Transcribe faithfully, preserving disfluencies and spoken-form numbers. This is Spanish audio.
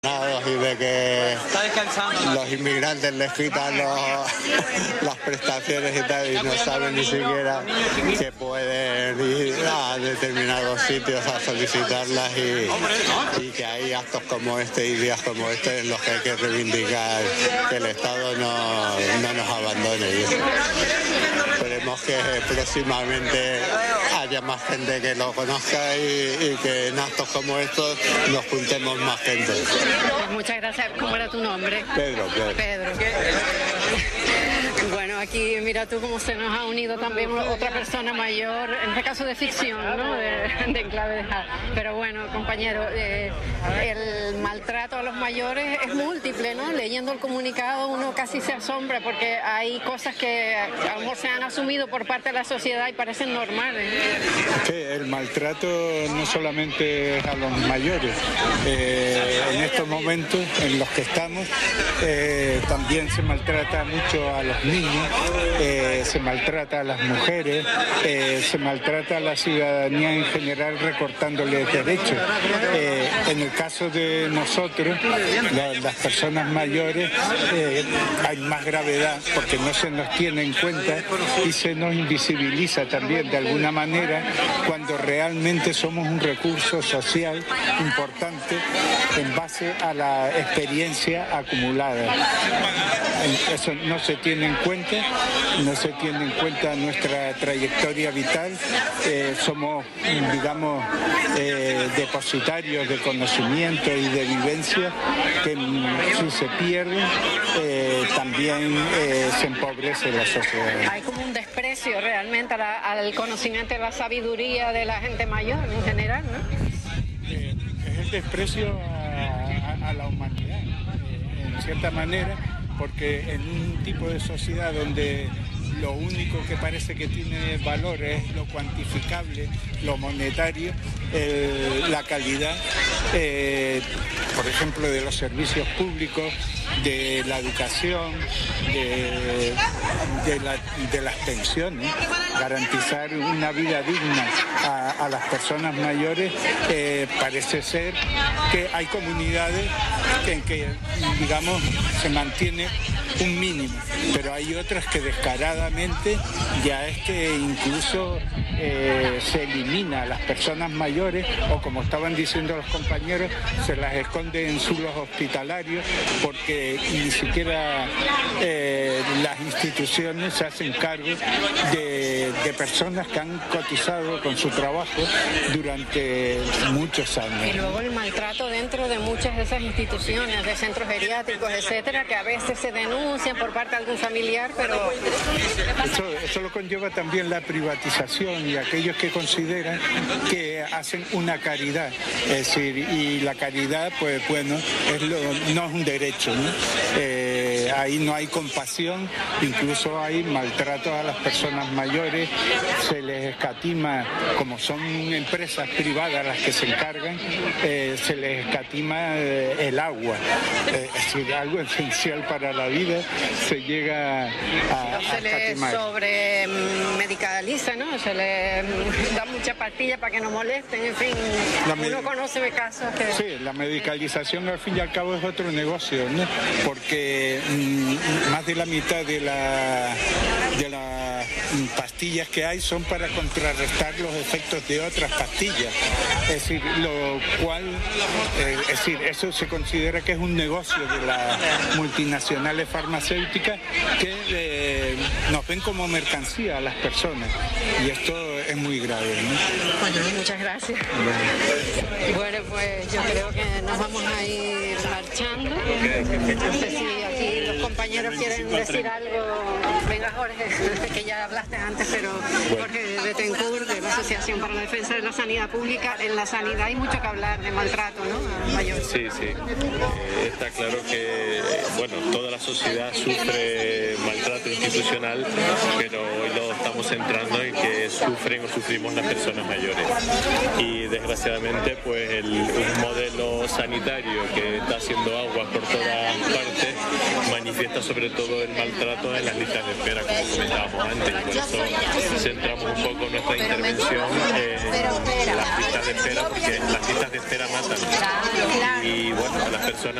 Y de que los inmigrantes les quitan los, las prestaciones y tal, y no saben ni siquiera que pueden ir a determinados sitios a solicitarlas, y, y que hay actos como este y días como este en los que hay que reivindicar que el Estado no, no nos abandone. Y esperemos que próximamente haya más gente que lo conozca y, y que en actos como estos nos juntemos más gente. Pues muchas gracias. ¿Cómo era tu nombre? Pedro, Pedro. Pedro. Bueno, aquí mira tú cómo se nos ha unido también otra persona mayor, en este caso de ficción, ¿no? De, de Enclave de Jaén. Pero bueno, compañero, eh, el maltrato a los mayores es múltiple, ¿no? Leyendo el comunicado uno casi se asombra porque hay cosas que a lo mejor se han asumido por parte de la sociedad y parecen normales. Sí, el maltrato no solamente es a los mayores. Eh, en estos momentos en los que estamos eh, también se maltrata mucho a los niños, eh, se maltrata a las mujeres, eh, se maltrata a la ciudadanía en general recortándoles derechos. Eh, en el caso de nosotros, la, las personas mayores, eh, hay más gravedad porque no se nos tiene en cuenta y se nos invisibiliza también de alguna manera cuando realmente somos un recurso social importante en base a la experiencia acumulada. Eso no se tiene en cuenta, no se tiene en cuenta nuestra trayectoria vital, eh, somos, digamos, eh, depositarios de conocimiento y de vivencia que si se pierden, eh, también eh, se empobrece la sociedad. Hay como un desprecio realmente a la, al conocimiento y la sabiduría de la gente mayor en general, ¿no? Eh, es el desprecio a, a, a la humanidad, eh, en cierta manera, porque en un tipo de sociedad donde lo único que parece que tiene valor es lo cuantificable, lo monetario, eh, la calidad, eh, por ejemplo, de los servicios públicos, de la educación, de, de, la, de las pensiones, garantizar una vida digna a, a las personas mayores, eh, parece ser que hay comunidades en que, digamos, se mantiene un mínimo, pero hay otras que descaradamente ya es que incluso eh, se elimina a las personas mayores, o como estaban diciendo los compañeros, se las esconde en suelos hospitalarios porque ni siquiera eh, las instituciones se hacen cargo de, de personas que han cotizado con su trabajo durante muchos años. Y luego el maltrato dentro de muchas de esas instituciones, de centros geriátricos, etcétera, que a veces se denuncian por parte de algún familiar, pero... Eso, eso lo conlleva también la privatización y aquellos que consideran que hacen una caridad, es decir, y la caridad, pues bueno, es lo, no es un derecho, ¿no? Eh, ahí no hay compasión, incluso hay maltrato a las personas mayores, se les escatima, como son empresas privadas las que se encargan, eh, se les escatima eh, el agua, eh, es decir, algo esencial para la vida se llega a, a se le sobre medicaliza, ¿no? Se le da mucha pastilla para que no molesten, en fin, uno conoce casos que... Sí, la medicalización al fin y al cabo es otro negocio, ¿no? Porque mmm, más de la mitad de la de las pastillas que hay son para contrarrestar los efectos de otras pastillas, es decir, lo cual, eh, es decir, eso se considera que es un negocio de las multinacionales farmacéuticas que eh, nos ven como mercancía a las personas, y esto es muy grave, ¿no? Bueno, muchas gracias. Bueno, bueno, pues yo creo que nos vamos a ir marchando. No sé si aquí los compañeros quieren decir algo. Venga, Jorge, que ya hablaste antes, pero Jorge Betancourt, de la Asociación para la Defensa de la Sanidad Pública. En la sanidad hay mucho que hablar de maltrato, ¿no? Mayor. Sí, sí. Eh, está claro que, bueno, toda la sociedad sufre maltrato institucional, pero hoy lo estamos centrando en que sufren o sufrimos las personas mayores. Y desgraciadamente pues el, un modelo sanitario que está haciendo aguas por todas partes manifiesta sobre todo el maltrato en las listas de espera, como comentábamos antes. Por eso centramos un poco nuestra intervención en las listas de espera, porque las listas de espera matan. Y bueno, las personas